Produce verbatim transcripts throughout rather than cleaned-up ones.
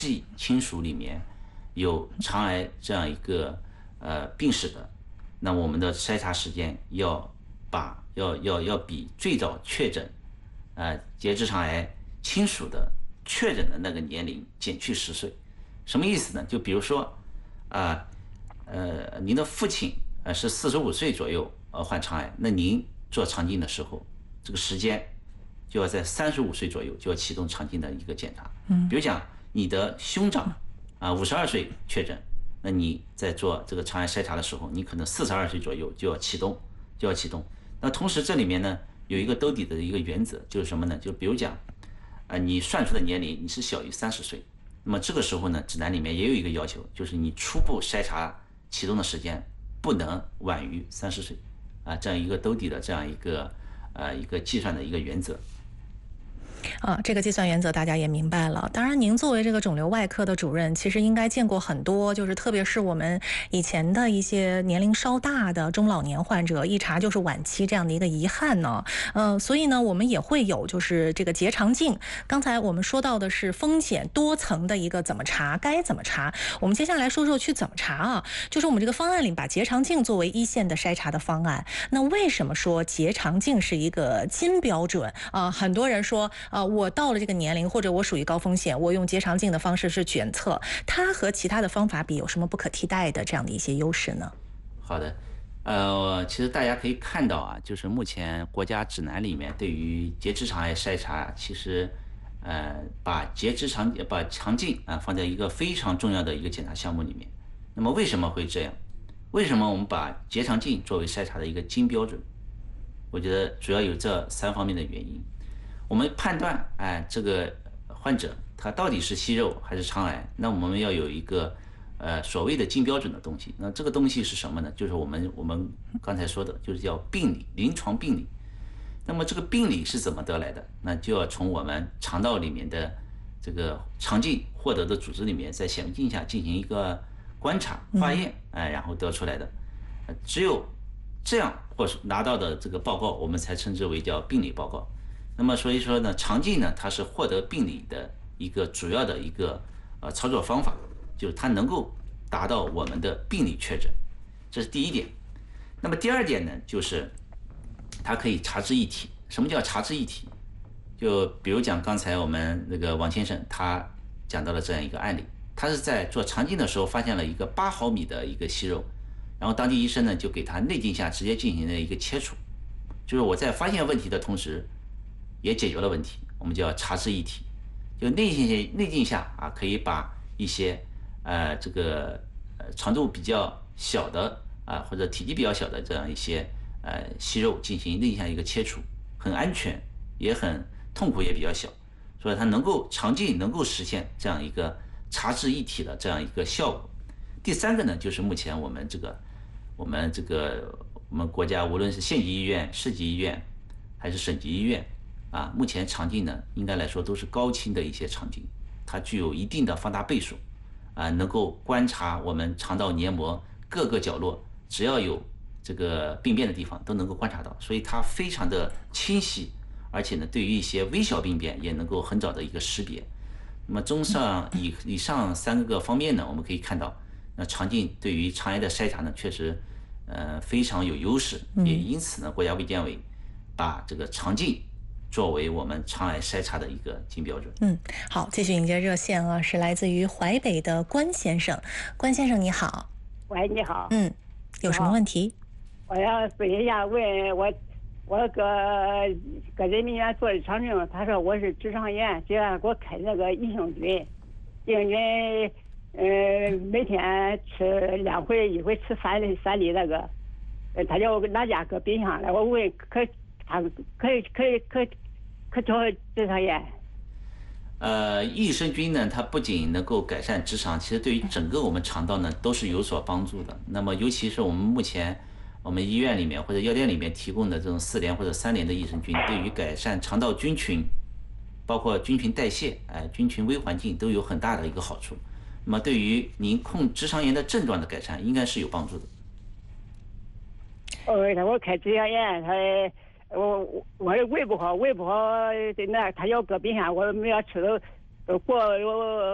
系亲属里面有肠癌这样一个呃病史的，那我们的筛查时间要把要要要比最早确诊呃结直肠癌亲属的确诊的那个年龄减去十岁。什么意思呢？就比如说啊呃，呃您的父亲呃是四十五岁左右呃患肠癌，那您做肠镜的时候，这个时间就要在三十五岁左右就要启动肠镜的一个检查。嗯，比如讲你的兄长啊五十二岁确诊，那你在做这个肠癌筛查的时候，你可能四十二岁左右就要启动，就要启动。那同时这里面呢有一个兜底的一个原则，就是什么呢？就比如讲，啊，你算出的年龄你是小于三十岁，那么这个时候呢，指南里面也有一个要求，就是你初步筛查启动的时间不能晚于三十岁，啊，这样一个兜底的这样一个呃一个计算的一个原则。 啊，这个计算原则大家也明白了。当然，您作为这个肿瘤外科的主任，其实应该见过很多，就是特别是我们以前的一些年龄稍大的中老年患者，一查就是晚期这样的一个遗憾呢。嗯、呃，所以呢，我们也会有就是这个结肠镜。刚才我们说到的是风险多层的一个怎么查，该怎么查。我们接下来说说去怎么查啊？就是我们这个方案里把结肠镜作为一线的筛查的方案。那为什么说结肠镜是一个金标准啊、呃？很多人说。呃，我到了这个年龄，或者我属于高风险，我用结肠镜的方式是检测，它和其他的方法比有什么不可替代的这样的一些优势呢？ 好的，呃，其实大家可以看到啊，就是目前国家指南里面对于结直肠癌筛查，其实呃把结直肠把肠镜啊放在一个非常重要的一个检查项目里面。那么为什么会这样？为什么我们把结肠镜作为筛查的一个金标准？我觉得主要有这三方面的原因。我们判断，哎，这个患者他到底是息肉还是肠癌，那我们要有一个呃所谓的金标准的东西。那这个东西是什么呢？就是我们我们刚才说的，就是叫病理，临床病理。那么这个病理是怎么得来的？那就要从我们肠道里面的这个肠镜获得的组织里面，在显微镜下进行一个观察化验，哎，然后得出来的。只有这样或是拿到的这个报告，我们才称之为叫病理报告。那么所以说呢，肠镜呢，它是获得病理的一个主要的一个呃操作方法，就是它能够达到我们的病理确诊，这是第一点。那么第二点呢，就是它可以查知一体。什么叫查知一体？就比如讲刚才我们那个王先生他讲到了这样一个案例，他是在做肠镜的时候发现了一个八毫米的一个息肉，然后当地医生呢就给他内镜下直接进行了一个切除，就是我在发现问题的同时。也解决了问题，我们叫查知一体。就内镜内镜下啊，可以把一些呃这个呃长度比较小的啊或者体积比较小的这样一些呃息肉进行内镜下一个切除，很安全，也很痛苦也比较小，所以它能够肠镜能够实现这样一个查知一体的这样一个效果。第三个呢，就是目前我们这个我们这个我们国家无论是县级医院、市级医院还是省级医院。啊，目前肠镜呢，应该来说都是高清的一些肠镜，它具有一定的放大倍数，啊，能够观察我们肠道黏膜各个角落，只要有这个病变的地方都能够观察到，所以它非常的清晰，而且呢，对于一些微小病变也能够很早的一个识别。那么综上以以上三个方面呢，我们可以看到，那肠镜对于肠癌的筛查呢，确实呃非常有优势，也因此呢，国家卫健委把这个肠镜作为我们肠癌筛查的一个金标准。 嗯，好，继续迎接热线啊，是来自于淮北的关先生。关先生你好。 喂，你好。 嗯，有什么问题？ 我要问一下，问我，我搁搁人民医院做的肠镜，他说我是直肠炎，就让给我开那个益生菌，益生菌，呃，每天吃两回，一回吃三粒三粒那个，呃，他叫我拿家搁冰箱来，我问可他可以可以可以可调直肠炎。 呃，益生菌呢，它不仅能够改善直肠，其实对于整个我们肠道呢都是有所帮助的。那么，尤其是我们目前我们医院里面或者药店里面提供的这种四联或者三联的益生菌，对于改善肠道菌群，包括菌群代谢、哎、菌群微环境都有很大的一个好处。那么，对于您控直肠炎的症状的改善，应该是有帮助的。 哦，他我开直肠炎，他。我我我胃不好，胃不好，那他要搁冰箱，我没要吃都都过有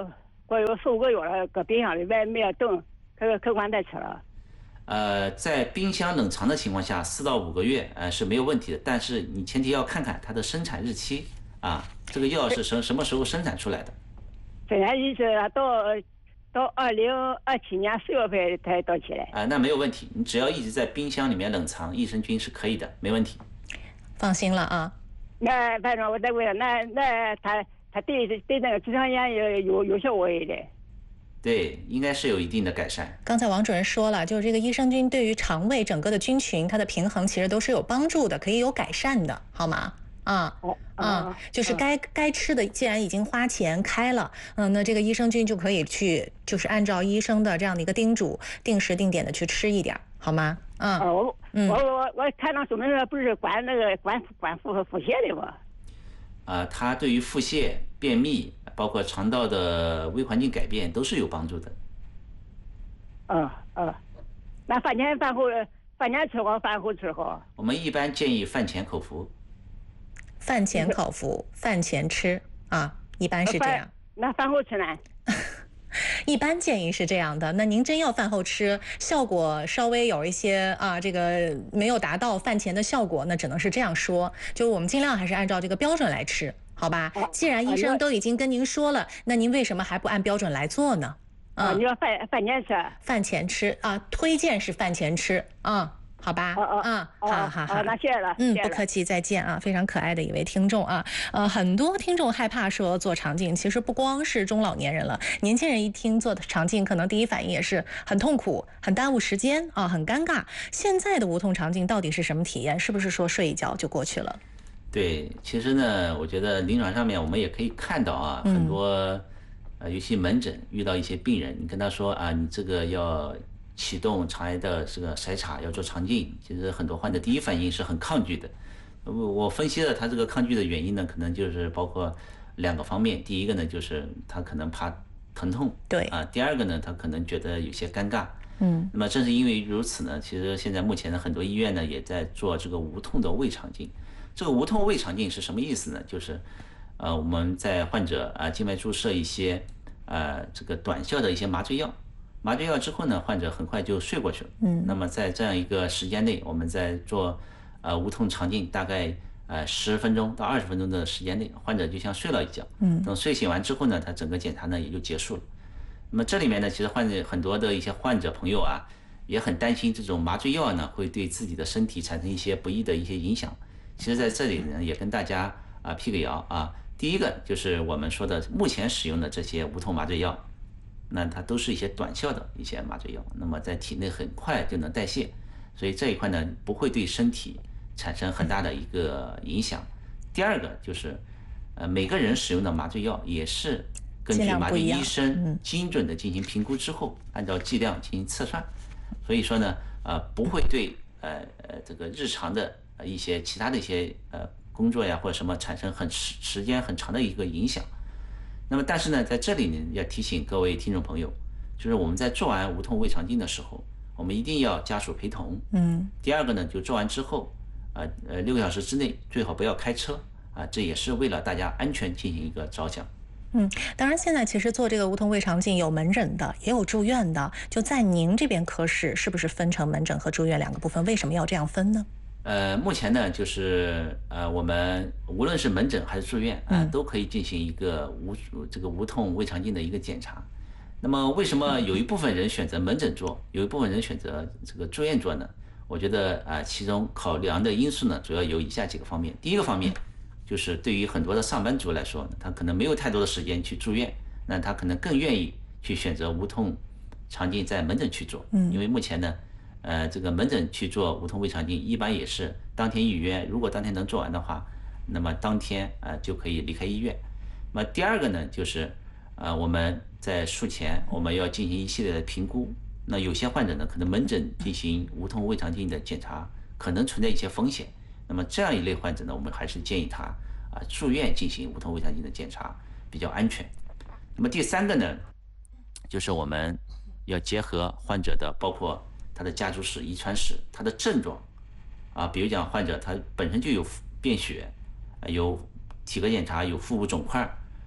过有四五个月了，搁冰箱里边没有冻，可可管再吃了。 呃，在冰箱冷藏的情况下，四到五个月呃是没有问题的，但是你前提要看看它的生产日期啊，这个药是什什么时候生产出来的？ 生产日期到到二零二七年四月份才到期来。 啊、那没有问题，你只要一直在冰箱里面冷藏，益生菌是可以的，没问题。 放心了啊。 那反正我再问，那那他他对对那个直肠炎有有有效果一点？ 对，应该是有一定的改善。 刚才王主任说了，就是这个益生菌对于肠胃整个的菌群它的平衡其实都是有帮助的，可以有改善的，好吗？啊啊，就是该该吃的，既然已经花钱开了，嗯，那这个益生菌就可以去，就是按照医生的这样的一个叮嘱，定时定点的去吃一点，好吗？嗯， 我我我我看到说明书不是管那个管管腹和腹泻的吗？ 啊，它对于腹泻、便秘，包括肠道的微环境改变都是有帮助的。 嗯嗯，那饭前饭后，饭前吃好，饭后吃好。 我们一般建议饭前口服。 饭前口服，饭前吃啊，一般是这样。 那饭后吃呢？ 一般建议是这样的。那您真要饭后吃，效果稍微有一些啊，这个没有达到饭前的效果，那只能是这样说。就我们尽量还是按照这个标准来吃，好吧？既然医生都已经跟您说了，那您为什么还不按标准来做呢？ 啊，你说饭饭前吃？ 饭前吃啊，推荐是饭前吃啊。好吧， 嗯， 好好好， 那谢谢了， 嗯，不客气，再见啊，非常可爱的一位听众啊，呃，很多听众害怕说做肠镜，其实不光是中老年人了，年轻人一听做肠镜，可能第一反应也是很痛苦、很耽误时间啊，很尴尬。现在的无痛肠镜到底是什么体验？是不是说睡一觉就过去了？ 对，其实呢，我觉得临床上面我们也可以看到啊， 嗯、 很多呃，尤其门诊遇到一些病人，你跟他说啊，你这个要启动肠癌的这个筛查，要做肠镜，其实很多患者第一反应是很抗拒的。我我分析了他这个抗拒的原因呢，可能就是包括两个方面。第一个呢，就是他可能怕疼痛， 对啊；第二个呢，他可能觉得有些尴尬。 嗯， 那么正是因为如此呢，其实现在目前的很多医院呢也在做这个无痛的胃肠镜。这个无痛胃肠镜是什么意思呢？就是，呃，我们在患者啊静脉注射一些呃这个短效的一些麻醉药。麻醉药之后呢，患者很快就睡过去了。 嗯， 那么在这样一个时间内，我们在做呃无痛肠镜，大概呃十分钟到二十分钟的时间内，患者就像睡了一觉。 嗯， 等睡醒完之后呢，他整个检查呢也就结束了。那么这里面呢，其实患者很多的一些患者朋友啊，也很担心这种麻醉药呢会对自己的身体产生一些不益的一些影响。其实在这里呢，也跟大家啊辟个谣啊。第一个就是我们说的目前使用的这些无痛麻醉药。那它都是一些短效的一些麻醉药，那么在体内很快就能代谢，所以这一块呢不会对身体产生很大的一个影响。第二个就是，呃，每个人使用的麻醉药也是根据麻醉医生精准的进行评估之后，按照剂量进行测算，所以说呢，呃，不会对呃呃这个日常的一些其他的一些呃工作呀或者什么产生很时时间很长的一个影响。那么，但是呢，在这里呢，要提醒各位听众朋友，就是我们在做完无痛胃肠镜的时候，我们一定要家属陪同。 嗯。 第二个呢，就做完之后，呃呃，六个小时之内最好不要开车啊，这也是为了大家安全进行一个着想。 嗯，当然，现在其实做这个无痛胃肠镜有门诊的，也有住院的。就在您这边科室，是不是分成门诊和住院两个部分？为什么要这样分呢？ 呃，目前呢，就是呃，我们无论是门诊还是住院啊、呃，都可以进行一个无这个无痛胃肠镜的一个检查。那么，为什么有一部分人选择门诊做，有一部分人选择这个住院做呢？我觉得啊、呃，其中考量的因素呢，主要有以下几个方面。第一个方面，就是对于很多的上班族来说，他可能没有太多的时间去住院，那他可能更愿意去选择无痛肠镜在门诊去做， 嗯， 因为目前呢。呃，这个门诊去做无痛胃肠镜，一般也是当天预约，如果当天能做完的话，那么当天呃就可以离开医院。那么第二个呢，就是呃我们在术前我们要进行一系列的评估。那有些患者呢，可能门诊进行无痛胃肠镜的检查，可能存在一些风险。那么这样一类患者呢，我们还是建议他啊、呃、住院进行无痛胃肠镜的检查，比较安全。那么第三个呢，就是我们要结合患者的包括他的家族史、遗传史，他的症状，啊，比如讲患者他本身就有便血，有体格检查有腹部肿块，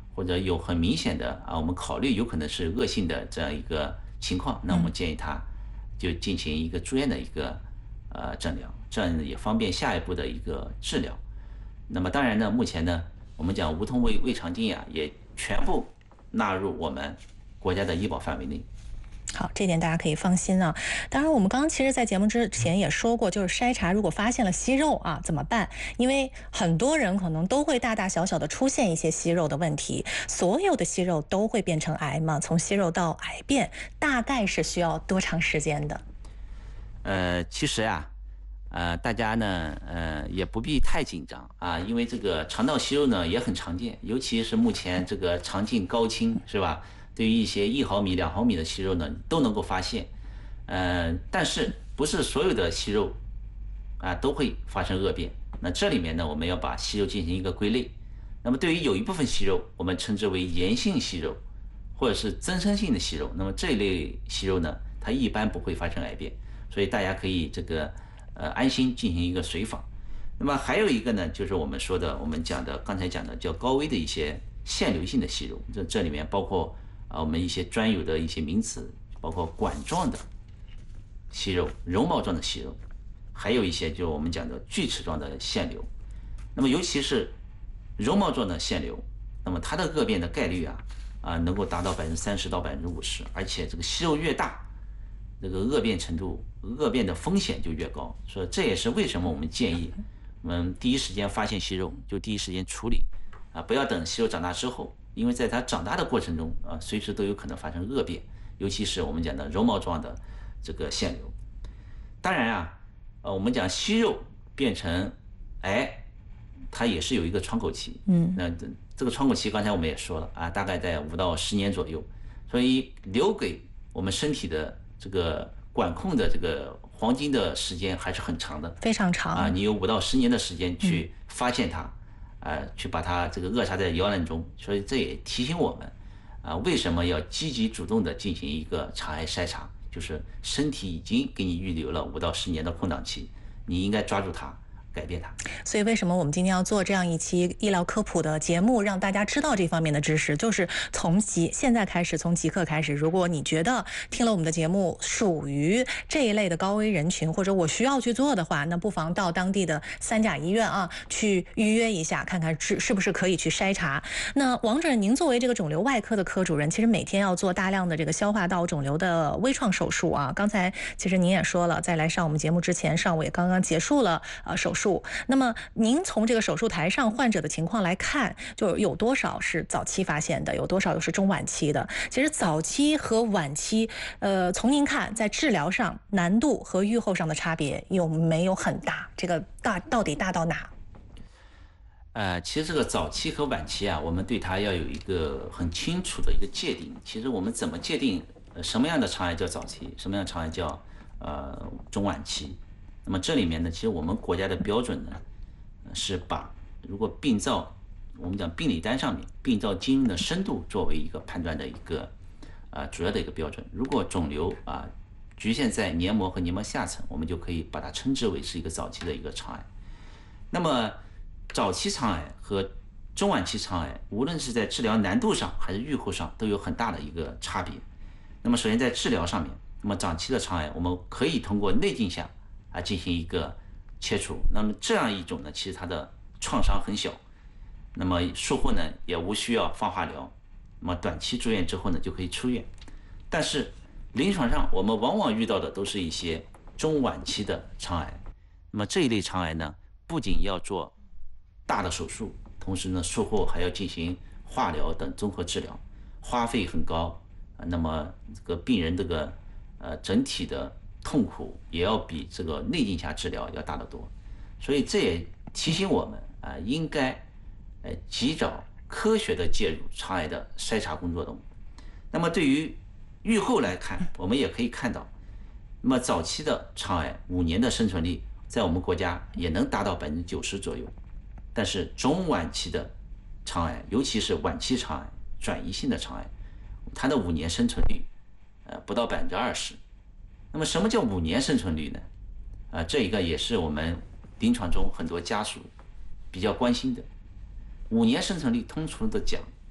或者有很明显的啊，我们考虑有可能是恶性的这样一个情况，那我们建议他就进行一个住院的一个呃诊疗，这样也方便下一步的一个治疗。那么当然呢，目前呢，我们讲无痛胃胃肠镜呀，也全部纳入我们国家的医保范围内。 好，这点大家可以放心啊。当然，我们刚刚其实，在节目之前也说过，就是筛查如果发现了息肉啊，怎么办？因为很多人可能都会大大小小的出现一些息肉的问题。所有的息肉都会变成癌吗？从息肉到癌变，大概是需要多长时间的？ 呃，其实呀、啊，呃，大家呢，呃，也不必太紧张啊，因为这个肠道息肉呢也很常见，尤其是目前这个肠镜高清，是吧？对于一些一毫米、两毫米的息肉呢，都能够发现。呃，但是不是所有的息肉啊都会发生恶变。那这里面呢，我们要把息肉进行一个归类。那么对于有一部分息肉，我们称之为炎性息肉，或者是增生性的息肉。那么这一类息肉呢，它一般不会发生癌变，所以大家可以这个呃安心进行一个随访。那么还有一个呢，就是我们说的，我们讲的刚才讲的叫高危的一些腺瘤性的息肉，这这里面包括啊我们一些专有的一些名词，包括管状的息肉、绒毛状的息肉，还有一些就是我们讲的锯齿状的腺瘤。那么尤其是绒毛状的腺瘤，那么它的恶变的概率啊啊能够达到百分之三十到百分之五十，而且这个息肉越大，这个恶变程度、恶变的风险就越高。所以这也是为什么我们建议我们第一时间发现息肉就第一时间处理啊，不要等息肉长大之后，因为在它长大的过程中啊，随时都有可能发生恶变，尤其是我们讲的绒毛状的这个腺瘤。当然啊，呃，我们讲息肉变成癌，它也是有一个窗口期。 嗯， 那这个窗口期刚才我们也说了啊，大概在五到十年左右，所以留给我们身体的这个管控的这个黄金的时间还是很长的， 非常长啊，你有五到十年的时间去发现它，呃，去把它这个扼杀在摇篮中，所以这也提醒我们，啊，为什么要积极主动的进行一个肠癌筛查，就是身体已经给你预留了五到十年的空档期，你应该抓住它，改变它。 所以为什么我们今天要做这样一期医疗科普的节目，让大家知道这方面的知识，就是从即现在开始，从即刻开始，如果你觉得听了我们的节目属于这一类的高危人群，或者我需要去做的话，那不妨到当地的三甲医院啊去预约一下，看看是是不是可以去筛查。那王主任，您作为这个肿瘤外科的科主任，其实每天要做大量的这个消化道肿瘤的微创手术啊。刚才其实您也说了，在来上我们节目之前，上午也刚刚结束了呃手术。那么您从这个手术台上患者的情况来看，就有多少是早期发现的，有多少又是中晚期的？其实早期和晚期，呃，从您看，在治疗上难度和预后上的差别有没有很大？这个大到底大到哪？ 呃，其实这个早期和晚期啊，我们对它要有一个很清楚的一个界定。其实我们怎么界定，呃，什么样的肠癌叫早期，什么样的肠癌叫呃中晚期？那么这里面呢，其实我们国家的标准呢，是把如果病灶，我们讲病理单上面病灶浸润的深度作为一个判断的一个啊、呃、主要的一个标准。如果肿瘤啊、呃、局限在黏膜和黏膜下层，我们就可以把它称之为是一个早期的一个肠癌。那么早期肠癌和中晚期肠癌，无论是在治疗难度上还是预后上，都有很大的一个差别。那么首先在治疗上面，那么早期的肠癌，我们可以通过内镜下啊进行一个切除。那么这样一种呢，其实它的创伤很小，那么术后呢也无需要放化疗，那么短期住院之后呢就可以出院。但是临床上我们往往遇到的都是一些中晚期的肠癌。那么这一类肠癌呢，不仅要做大的手术，同时呢术后还要进行化疗等综合治疗，花费很高，那么这个病人这个呃整体的痛苦也要比这个内镜下治疗要大得多。所以这也提醒我们啊、呃，应该呃及早科学的介入肠癌的筛查工作中。那么对于预后来看，我们也可以看到，那么早期的肠癌五年的生存率在我们国家也能达到百分之九十左右，但是中晚期的肠癌，尤其是晚期肠癌、转移性的肠癌，它的五年生存率呃不到百分之二十。那么什么叫五年生存率呢？啊，这一个也是我们临床中很多家属比较关心的。五年生存率通俗的讲，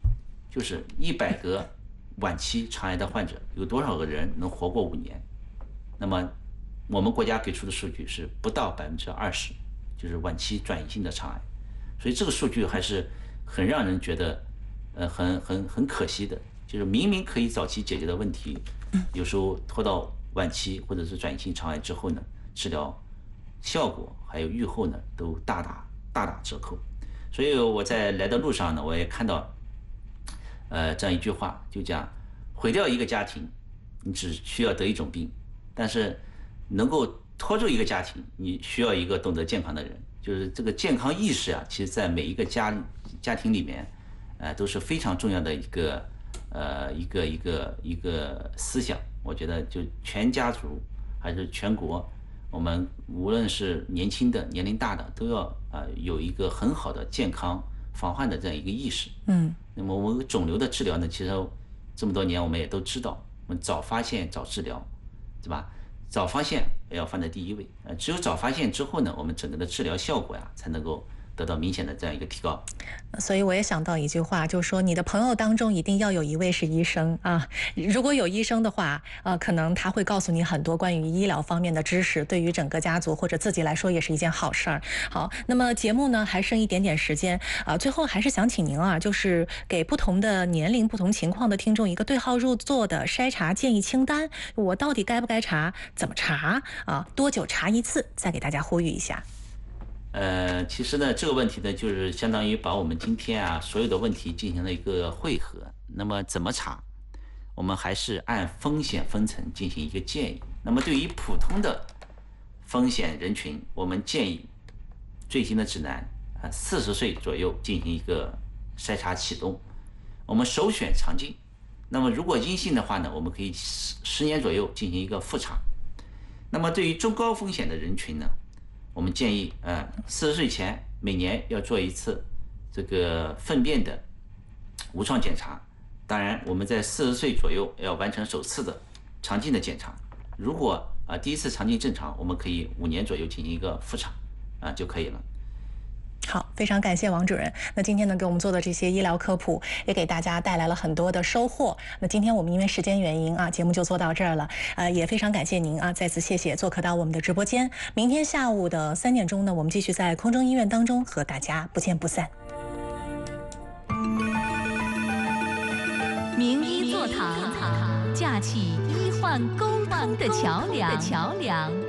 就是一百个晚期肠癌的患者，有多少个人能活过五年？那么我们国家给出的数据是不到百分之二十，就是晚期转移性的肠癌。所以这个数据还是很让人觉得，呃，很很很可惜的，就是明明可以早期解决的问题，有时候拖到晚期或者是转移性肠癌之后呢，治疗效果还有预后呢都大打大打折扣。所以我在来的路上呢，我也看到，呃，这样一句话，就讲毁掉一个家庭，你只需要得一种病，但是能够拖住一个家庭，你需要一个懂得健康的人。就是这个健康意识啊，其实在每一个家家庭里面，呃，都是非常重要的一个呃一个一个一个思想。我觉得就全家族还是全国，我们无论是年轻的、年龄大的，都要啊、呃、有一个很好的健康防患的这样一个意识。 嗯， 那么我们肿瘤的治疗呢，其实这么多年我们也都知道，我们早发现早治疗，对吧？早发现要放在第一位，呃，只有早发现之后呢，我们整个的治疗效果呀才能够得到明显的这样一个提高。 所以我也想到一句话，就是说你的朋友当中一定要有一位是医生啊。如果有医生的话，呃，可能他会告诉你很多关于医疗方面的知识，对于整个家族或者自己来说也是一件好事儿。好，那么节目呢还剩一点点时间啊，最后还是想请您啊，就是给不同的年龄、不同情况的听众一个对号入座的筛查建议清单。我到底该不该查？怎么查啊？多久查一次？再给大家呼吁一下。 呃，其实呢，这个问题呢，就是相当于把我们今天啊所有的问题进行了一个汇合。那么怎么查？我们还是按风险分层进行一个建议。那么对于普通的风险人群，我们建议最新的指南啊，四十岁左右进行一个筛查启动。我们首选肠镜。那么如果阴性的话呢，我们可以十十年左右进行一个复查。那么对于中高风险的人群呢，我们建议，呃，四十岁前每年要做一次这个粪便的无创检查。当然，我们在四十岁左右要完成首次的肠镜的检查。如果啊、呃、第一次肠镜正常，我们可以五年左右进行一个复查，啊、呃、就可以了。 好，非常感谢王主任。那今天呢，给我们做的这些医疗科普，也给大家带来了很多的收获。那今天我们因为时间原因啊，节目就做到这儿了。呃，也非常感谢您啊，再次谢谢做客到我们的直播间。明天下午的三点钟呢，我们继续在空中医院当中和大家不见不散。 名医座堂，架起医患沟通的桥梁。